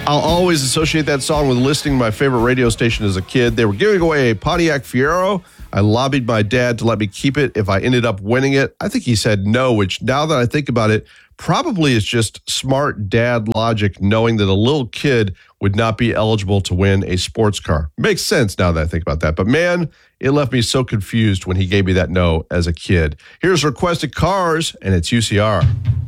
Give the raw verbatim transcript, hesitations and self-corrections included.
I'll always associate that song with listening to my favorite radio station as a kid. They were giving away a Pontiac Fiero. I lobbied my dad to let me keep it if I ended up winning it. I think he said no, which now that I think about it, probably is just smart dad logic, knowing that a little kid would not be eligible to win a sports car. Makes sense now that I think about that. But man, it left me so confused when he gave me that no as a kid. Here's Requested Cars, and it's U C R.